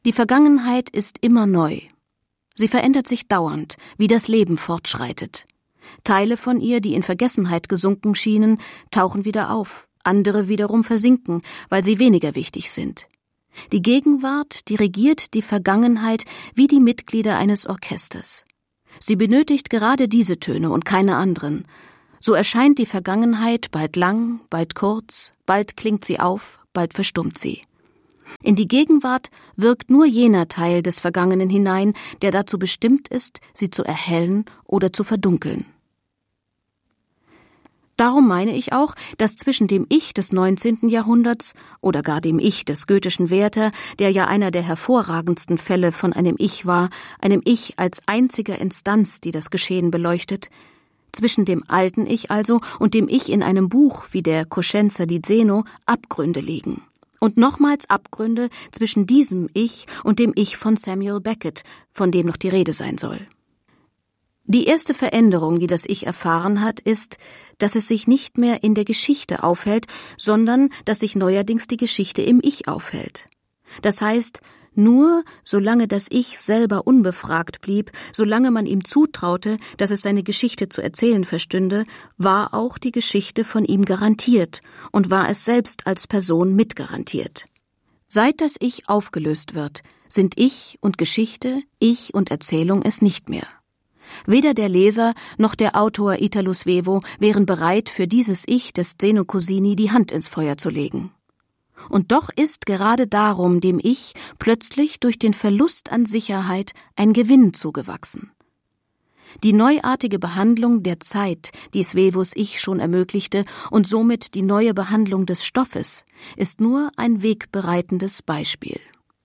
Die Vergangenheit ist immer neu. Sie verändert sich dauernd, wie das Leben fortschreitet. Teile von ihr, die in Vergessenheit gesunken schienen, tauchen wieder auf, andere wiederum versinken, weil sie weniger wichtig sind. Die Gegenwart dirigiert die Vergangenheit wie die Mitglieder eines Orchesters. Sie benötigt gerade diese Töne und keine anderen. So erscheint die Vergangenheit bald lang, bald kurz, bald klingt sie auf, bald verstummt sie. In die Gegenwart wirkt nur jener Teil des Vergangenen hinein, der dazu bestimmt ist, sie zu erhellen oder zu verdunkeln. Darum meine ich auch, dass zwischen dem Ich des neunzehnten Jahrhunderts oder gar dem Ich des goethischen Werther, der ja einer der hervorragendsten Fälle von einem Ich war, einem Ich als einziger Instanz, die das Geschehen beleuchtet, zwischen dem alten Ich also und dem Ich in einem Buch wie der Coscienza di Zeno Abgründe liegen. Und nochmals Abgründe zwischen diesem Ich und dem Ich von Samuel Beckett, von dem noch die Rede sein soll. Die erste Veränderung, die das Ich erfahren hat, ist, dass es sich nicht mehr in der Geschichte aufhält, sondern dass sich neuerdings die Geschichte im Ich aufhält. Das heißt, nur solange das Ich selber unbefragt blieb, solange man ihm zutraute, dass es seine Geschichte zu erzählen verstünde, war auch die Geschichte von ihm garantiert und war es selbst als Person mitgarantiert. Seit das Ich aufgelöst wird, sind Ich und Geschichte, Ich und Erzählung es nicht mehr. Weder der Leser noch der Autor Italo Svevo wären bereit, für dieses Ich des Zeno Cossini die Hand ins Feuer zu legen. Und doch ist gerade darum dem Ich plötzlich durch den Verlust an Sicherheit ein Gewinn zugewachsen. Die neuartige Behandlung der Zeit, die Svevos Ich schon ermöglichte, und somit die neue Behandlung des Stoffes, ist nur ein wegbereitendes Beispiel.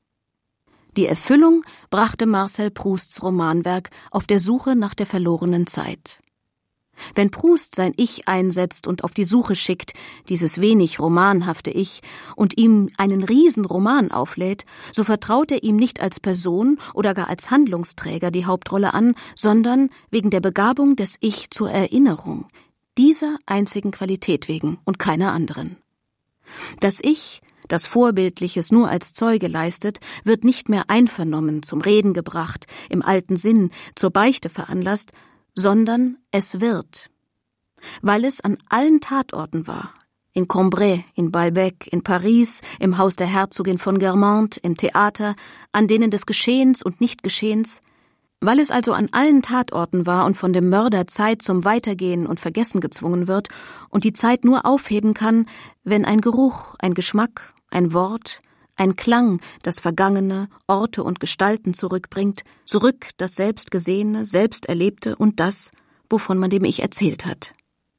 Die Erfüllung brachte Marcel Prousts Romanwerk Auf der Suche nach der verlorenen Zeit. Wenn Proust sein Ich einsetzt und auf die Suche schickt, dieses wenig romanhafte Ich, und ihm einen Riesenroman auflädt, so vertraut er ihm nicht als Person oder gar als Handlungsträger die Hauptrolle an, sondern wegen der Begabung des Ich zur Erinnerung, dieser einzigen Qualität wegen und keiner anderen. Das Ich, das Vorbildliches nur als Zeuge leistet, wird nicht mehr einvernommen, zum Reden gebracht, im alten Sinn, zur Beichte veranlasst, sondern es wird. Weil es an allen Tatorten war, in Cambrai, in Balbec, in Paris, im Haus der Herzogin von Guermantes, im Theater, an denen des Geschehens und Nichtgeschehens, weil es also an allen Tatorten war und von dem Mörder Zeit zum Weitergehen und Vergessen gezwungen wird und die Zeit nur aufheben kann, wenn ein Geruch, ein Geschmack, ein Wort, ein Klang das Vergangene, Orte und Gestalten zurückbringt, zurück das Selbstgesehene, Selbsterlebte und das, wovon man dem Ich erzählt hat.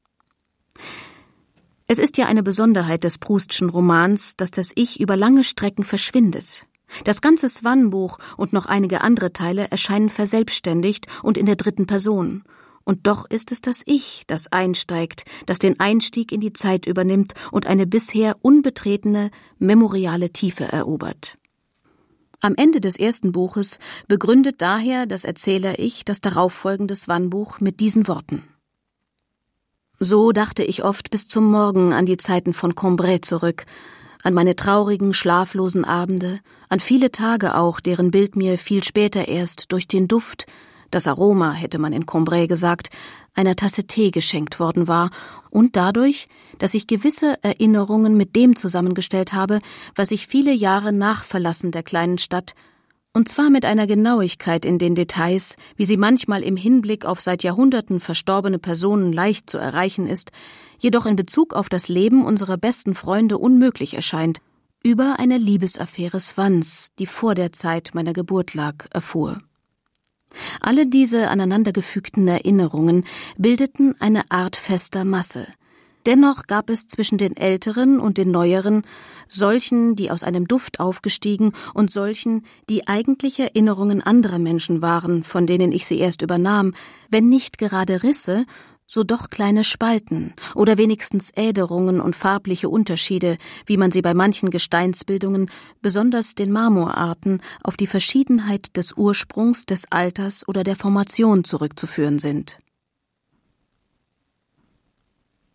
Es ist ja eine Besonderheit des Proustschen Romans, dass das Ich über lange Strecken verschwindet. Das ganze Swann-Buch und noch einige andere Teile erscheinen verselbstständigt und in der dritten Person. Und doch ist es das Ich, das einsteigt, das den Einstieg in die Zeit übernimmt und eine bisher unbetretene, memoriale Tiefe erobert. Am Ende des ersten Buches begründet daher das Erzähler-Ich das darauffolgende Swann-Buch mit diesen Worten. So dachte ich oft bis zum Morgen an die Zeiten von Cambrai zurück, an meine traurigen, schlaflosen Abende, an viele Tage auch, deren Bild mir viel später erst durch den Duft, das Aroma, hätte man in Cambrai gesagt, einer Tasse Tee geschenkt worden war und dadurch, dass ich gewisse Erinnerungen mit dem zusammengestellt habe, was ich viele Jahre nach Verlassen der kleinen Stadt, und zwar mit einer Genauigkeit in den Details, wie sie manchmal im Hinblick auf seit Jahrhunderten verstorbene Personen leicht zu erreichen ist, jedoch in Bezug auf das Leben unserer besten Freunde unmöglich erscheint, über eine Liebesaffäre Swanns, die vor der Zeit meiner Geburt lag, erfuhr. Alle diese aneinandergefügten Erinnerungen bildeten eine Art fester Masse. Dennoch gab es zwischen den älteren und den neueren, solchen, die aus einem Duft aufgestiegen, und solchen, die eigentlich Erinnerungen anderer Menschen waren, von denen ich sie erst übernahm, wenn nicht gerade Risse, so doch kleine Spalten oder wenigstens Äderungen und farbliche Unterschiede, wie man sie bei manchen Gesteinsbildungen, besonders den Marmorarten, auf die Verschiedenheit des Ursprungs, des Alters oder der Formation zurückzuführen sind.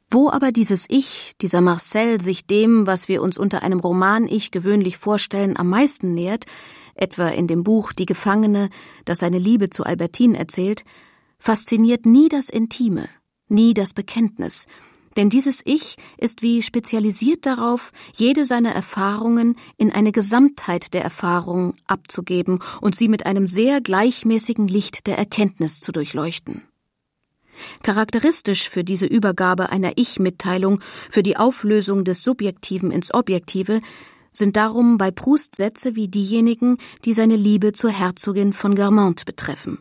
Wo aber dieses Ich, dieser Marcel, sich dem, was wir uns unter einem Roman-Ich gewöhnlich vorstellen, am meisten nähert, etwa in dem Buch Die Gefangene, das seine Liebe zu Albertine erzählt, fasziniert nie das Intime, nie das Bekenntnis, denn dieses Ich ist wie spezialisiert darauf, jede seiner Erfahrungen in eine Gesamtheit der Erfahrungen abzugeben und sie mit einem sehr gleichmäßigen Licht der Erkenntnis zu durchleuchten. Charakteristisch für diese Übergabe einer Ich-Mitteilung, für die Auflösung des Subjektiven ins Objektive, sind darum bei Proust Sätze wie diejenigen, die seine Liebe zur Herzogin von Guermantes betreffen.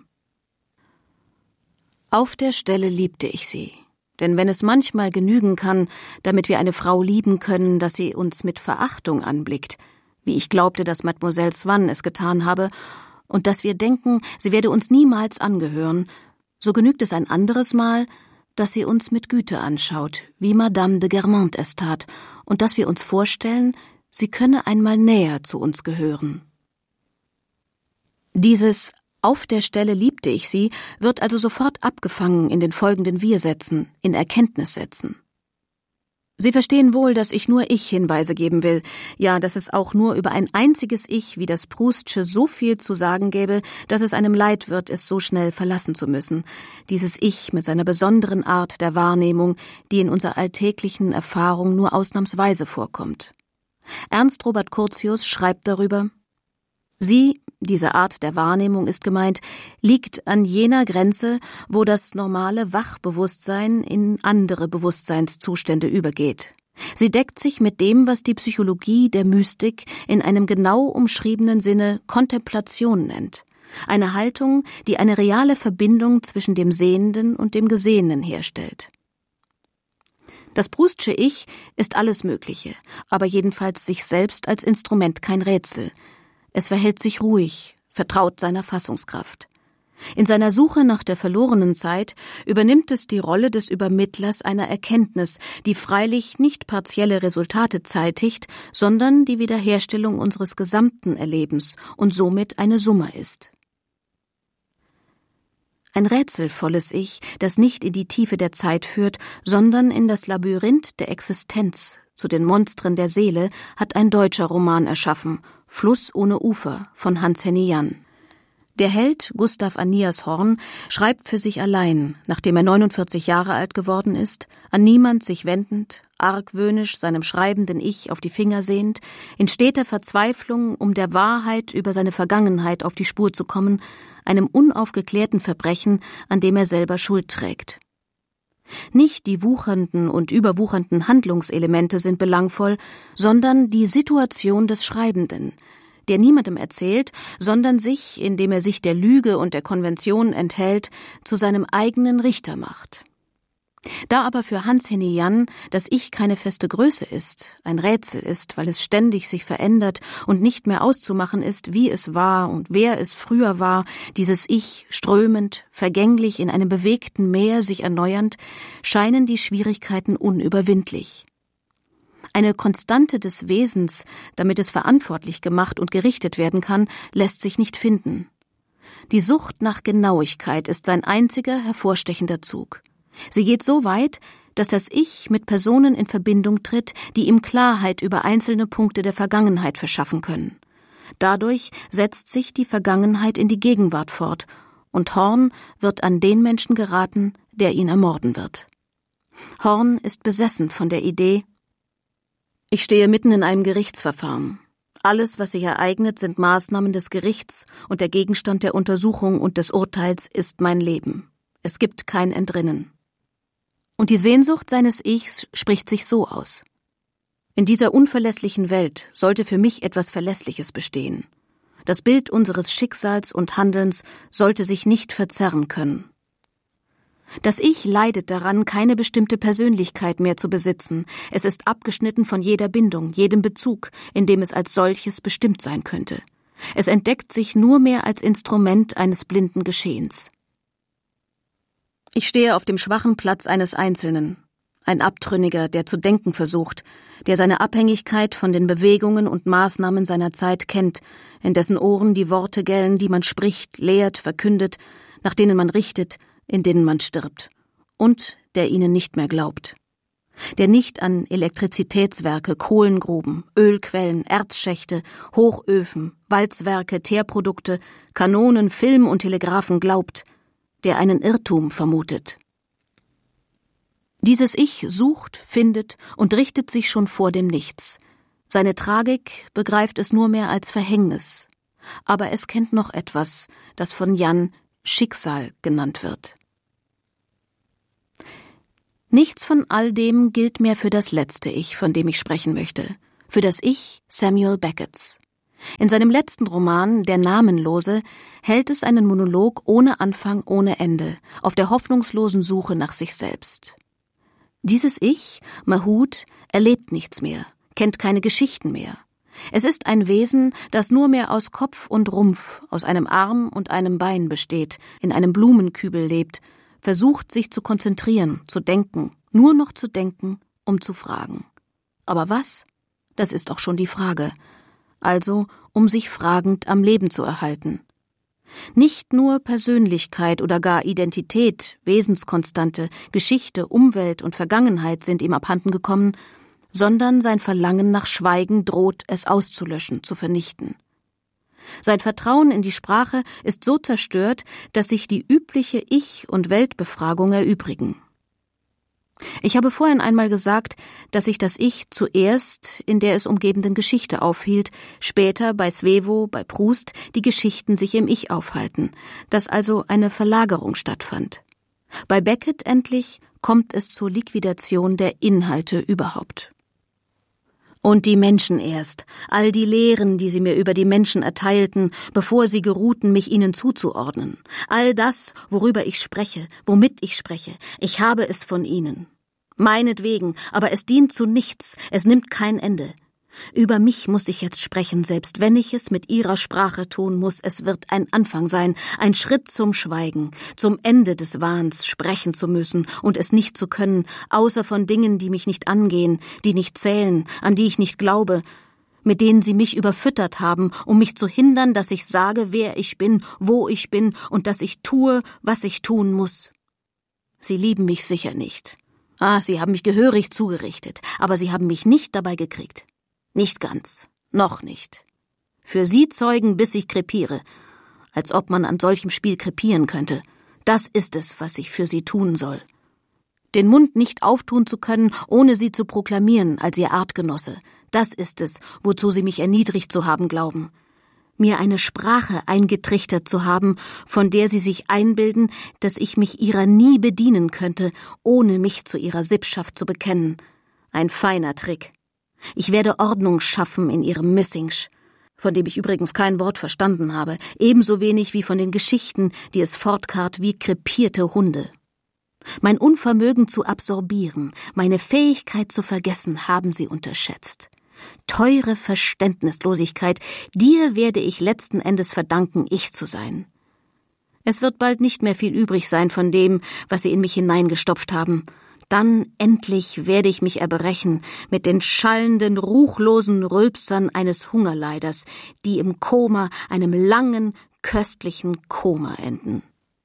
Auf der Stelle liebte ich sie, denn wenn es manchmal genügen kann, damit wir eine Frau lieben können, dass sie uns mit Verachtung anblickt, wie ich glaubte, dass Mademoiselle Swann es getan habe, und dass wir denken, sie werde uns niemals angehören, so genügt es ein anderes Mal, dass sie uns mit Güte anschaut, wie Madame de Guermantes es tat, und dass wir uns vorstellen, sie könne einmal näher zu uns gehören. Dieses »Auf der Stelle liebte ich sie« wird also sofort abgefangen in den folgenden Wir-Sätzen, in Erkenntnissätzen. Sie verstehen wohl, dass ich nur Ich-Hinweise geben will, ja, dass es auch nur über ein einziges Ich wie das Proustsche so viel zu sagen gäbe, dass es einem leid wird, es so schnell verlassen zu müssen. Dieses Ich mit seiner besonderen Art der Wahrnehmung, die in unserer alltäglichen Erfahrung nur ausnahmsweise vorkommt. Ernst Robert Curtius schreibt darüber: Sie, diese Art der Wahrnehmung ist gemeint, liegt an jener Grenze, wo das normale Wachbewusstsein in andere Bewusstseinszustände übergeht. Sie deckt sich mit dem, was die Psychologie der Mystik in einem genau umschriebenen Sinne Kontemplation nennt. Eine Haltung, die eine reale Verbindung zwischen dem Sehenden und dem Gesehenen herstellt. Das Proustsche Ich ist alles Mögliche, aber jedenfalls sich selbst als Instrument kein Rätsel. Es verhält sich ruhig, vertraut seiner Fassungskraft. In seiner Suche nach der verlorenen Zeit übernimmt es die Rolle des Übermittlers einer Erkenntnis, die freilich nicht partielle Resultate zeitigt, sondern die Wiederherstellung unseres gesamten Erlebens und somit eine Summe ist. Ein rätselvolles Ich, das nicht in die Tiefe der Zeit führt, sondern in das Labyrinth der Existenz, zu den Monstern der Seele, hat ein deutscher Roman erschaffen, »Fluss ohne Ufer« von Hans-Henny Jann. Der Held, Gustav Annias Horn, schreibt für sich allein, nachdem er neunundvierzig Jahre alt geworden ist, an niemand sich wendend, argwöhnisch seinem schreibenden Ich auf die Finger sehend, in steter Verzweiflung, um der Wahrheit über seine Vergangenheit auf die Spur zu kommen, einem unaufgeklärten Verbrechen, an dem er selber Schuld trägt. Nicht die wuchernden und überwuchernden Handlungselemente sind belangvoll, sondern die Situation des Schreibenden, der niemandem erzählt, sondern sich, indem er sich der Lüge und der Konvention enthält, zu seinem eigenen Richter macht. Da aber für Hans-Henny Jann das Ich keine feste Größe ist, ein Rätsel ist, weil es ständig sich verändert und nicht mehr auszumachen ist, wie es war und wer es früher war, dieses Ich strömend, vergänglich in einem bewegten Meer sich erneuernd, scheinen die Schwierigkeiten unüberwindlich. Eine Konstante des Wesens, damit es verantwortlich gemacht und gerichtet werden kann, lässt sich nicht finden. Die Sucht nach Genauigkeit ist sein einziger hervorstechender Zug. Sie geht so weit, dass das Ich mit Personen in Verbindung tritt, die ihm Klarheit über einzelne Punkte der Vergangenheit verschaffen können. Dadurch setzt sich die Vergangenheit in die Gegenwart fort, und Horn wird an den Menschen geraten, der ihn ermorden wird. Horn ist besessen von der Idee: Ich stehe mitten in einem Gerichtsverfahren. Alles, was sich ereignet, sind Maßnahmen des Gerichts, und der Gegenstand der Untersuchung und des Urteils ist mein Leben. Es gibt kein Entrinnen. Und die Sehnsucht seines Ichs spricht sich so aus: In dieser unverlässlichen Welt sollte für mich etwas Verlässliches bestehen. Das Bild unseres Schicksals und Handelns sollte sich nicht verzerren können. Das Ich leidet daran, keine bestimmte Persönlichkeit mehr zu besitzen. Es ist abgeschnitten von jeder Bindung, jedem Bezug, in dem es als solches bestimmt sein könnte. Es entdeckt sich nur mehr als Instrument eines blinden Geschehens. Ich stehe auf dem schwachen Platz eines Einzelnen, ein Abtrünniger, der zu denken versucht, der seine Abhängigkeit von den Bewegungen und Maßnahmen seiner Zeit kennt, in dessen Ohren die Worte gellen, die man spricht, lehrt, verkündet, nach denen man richtet, in denen man stirbt, und der ihnen nicht mehr glaubt. der nicht an Elektrizitätswerke, Kohlengruben, Ölquellen, Erzschächte, Hochöfen, Walzwerke, Teerprodukte, Kanonen, Film und Telegraphen glaubt, der einen Irrtum vermutet. Dieses Ich sucht, findet und richtet sich schon vor dem Nichts. Seine Tragik begreift es nur mehr als Verhängnis, aber es kennt noch etwas, das von Jan Schicksal genannt wird. Nichts von all dem gilt mehr für das letzte Ich, von dem ich sprechen möchte, für das Ich Samuel Becketts. In seinem letzten Roman »Der Namenlose« hält es einen Monolog ohne Anfang, ohne Ende, auf der hoffnungslosen Suche nach sich selbst. Dieses Ich, Mahut, erlebt nichts mehr, kennt keine Geschichten mehr. Es ist ein Wesen, das nur mehr aus Kopf und Rumpf, aus einem Arm und einem Bein besteht, in einem Blumenkübel lebt, versucht, sich zu konzentrieren, zu denken, nur noch zu denken, um zu fragen. Aber was? Das ist auch schon die Frage. Also, um sich fragend am Leben zu erhalten. Nicht nur Persönlichkeit oder gar Identität, Wesenskonstante, Geschichte, Umwelt und Vergangenheit sind ihm abhanden gekommen, sondern sein Verlangen nach Schweigen droht, es auszulöschen, zu vernichten. Sein Vertrauen in die Sprache ist so zerstört, dass sich die übliche Ich- und Weltbefragung erübrigen. Ich habe vorhin einmal gesagt, dass sich das Ich zuerst in der es umgebenden Geschichte aufhielt, später bei Svevo, bei Proust die Geschichten sich im Ich aufhalten, dass also eine Verlagerung stattfand. Bei Beckett endlich kommt es zur Liquidation der Inhalte überhaupt. Und die Menschen erst, all die Lehren, die sie mir über die Menschen erteilten, bevor sie geruhten, mich ihnen zuzuordnen. All das, worüber ich spreche, womit ich spreche, ich habe es von ihnen. Meinetwegen, aber es dient zu nichts, es nimmt kein Ende. Über mich muss ich jetzt sprechen, selbst wenn ich es mit ihrer Sprache tun muss, es wird ein Anfang sein, ein Schritt zum Schweigen, zum Ende des Wahns sprechen zu müssen und es nicht zu können, außer von Dingen, die mich nicht angehen, die nicht zählen, an die ich nicht glaube, mit denen sie mich überfüttert haben, um mich zu hindern, dass ich sage, wer ich bin, wo ich bin und dass ich tue, was ich tun muss. Sie lieben mich sicher nicht. Ah, sie haben mich gehörig zugerichtet, aber sie haben mich nicht dabei gekriegt. Nicht ganz, noch nicht. Für sie zeugen, bis ich krepiere, als ob man an solchem Spiel krepieren könnte. Das ist es, was ich für sie tun soll. Den Mund nicht auftun zu können, ohne sie zu proklamieren als ihr Artgenosse, das ist es, wozu sie mich erniedrigt zu haben glauben. Mir eine Sprache eingetrichtert zu haben, von der sie sich einbilden, dass ich mich ihrer nie bedienen könnte, ohne mich zu ihrer Sippschaft zu bekennen. Ein feiner Trick. Ich werde Ordnung schaffen in ihrem Missingsch, von dem ich übrigens kein Wort verstanden habe, ebenso wenig wie von den Geschichten, die es fortkarrt wie krepierte Hunde. Mein Unvermögen zu absorbieren, meine Fähigkeit zu vergessen, haben sie unterschätzt. Teure Verständnislosigkeit, dir werde ich letzten Endes verdanken, ich zu sein. Es wird bald nicht mehr viel übrig sein von dem, was sie in mich hineingestopft haben. Dann endlich werde ich mich erbrechen mit den schallenden, ruchlosen Rülpsern eines Hungerleiders, die im Koma, einem langen, köstlichen Koma enden.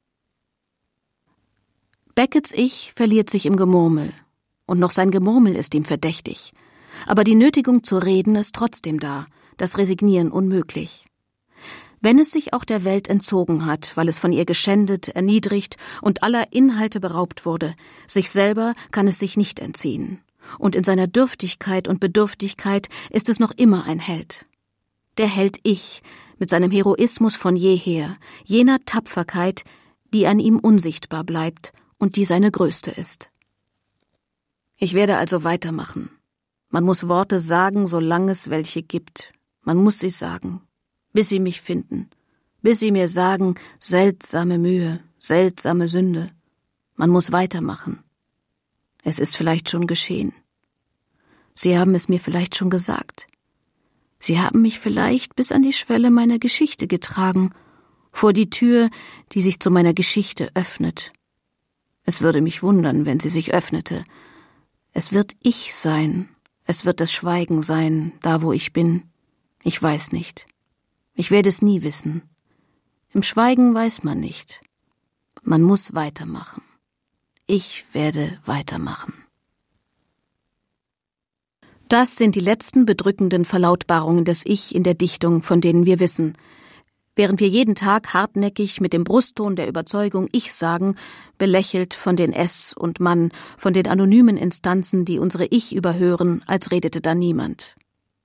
Becketts Ich verliert sich im Gemurmel. Und noch sein Gemurmel ist ihm verdächtig. Aber die Nötigung zu reden ist trotzdem da, das Resignieren unmöglich. Wenn es sich auch der Welt entzogen hat, weil es von ihr geschändet, erniedrigt und aller Inhalte beraubt wurde, sich selber kann es sich nicht entziehen. Und in seiner Dürftigkeit und Bedürftigkeit ist es noch immer ein Held. Der Held Ich, mit seinem Heroismus von jeher, jener Tapferkeit, die an ihm unsichtbar bleibt und die seine größte ist. Ich werde also weitermachen. Man muss Worte sagen, solange es welche gibt. Man muss sie sagen. Bis sie mich finden, bis sie mir sagen, seltsame Mühe, seltsame Sünde. Man muss weitermachen. Es ist vielleicht schon geschehen. Sie haben es mir vielleicht schon gesagt. Sie haben mich vielleicht bis an die Schwelle meiner Geschichte getragen, vor die Tür, die sich zu meiner Geschichte öffnet. Es würde mich wundern, wenn sie sich öffnete. Es wird ich sein, es wird das Schweigen sein, da wo ich bin. Ich weiß nicht. Ich werde es nie wissen. Im Schweigen weiß man nicht. Man muss weitermachen. Ich werde weitermachen. Das sind die letzten bedrückenden Verlautbarungen des Ich in der Dichtung, von denen wir wissen. Während wir jeden Tag hartnäckig mit dem Brustton der Überzeugung Ich sagen, belächelt von den Es und Man, von den anonymen Instanzen, die unsere Ich überhören, als redete da niemand.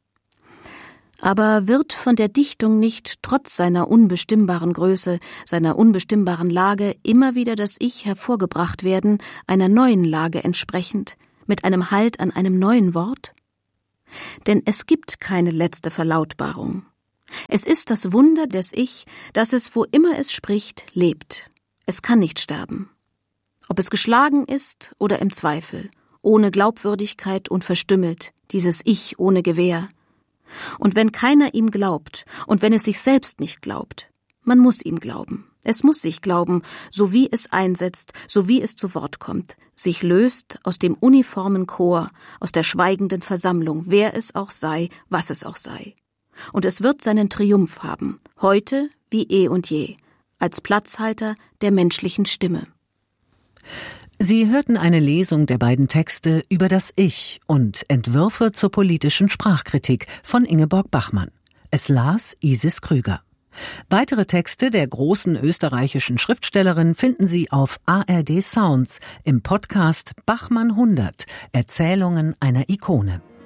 Aber wird von der Dichtung nicht trotz seiner unbestimmbaren Größe, seiner unbestimmbaren Lage immer wieder das Ich hervorgebracht werden, einer neuen Lage entsprechend, mit einem Halt an einem neuen Wort? Denn es gibt keine letzte Verlautbarung. Es ist das Wunder des Ich, dass es, wo immer es spricht, lebt. Es kann nicht sterben. Ob es geschlagen ist oder im Zweifel, ohne Glaubwürdigkeit und verstümmelt, dieses Ich ohne Gewähr. Und wenn keiner ihm glaubt, und wenn es sich selbst nicht glaubt, man muss ihm glauben. Es muss sich glauben, so wie es einsetzt, so wie es zu Wort kommt, sich löst aus dem uniformen Chor, aus der schweigenden Versammlung, wer es auch sei, was es auch sei. Und es wird seinen Triumph haben, heute wie eh und je, als Platzhalter der menschlichen Stimme. Sie hörten eine Lesung der beiden Texte über das Ich und Entwürfe zur politischen Sprachkritik von Ingeborg Bachmann. Es las Isis Krüger. Weitere Texte der großen österreichischen Schriftstellerin finden Sie auf A R D Sounds im Podcast Bachmann hundert – Erzählungen einer Ikone.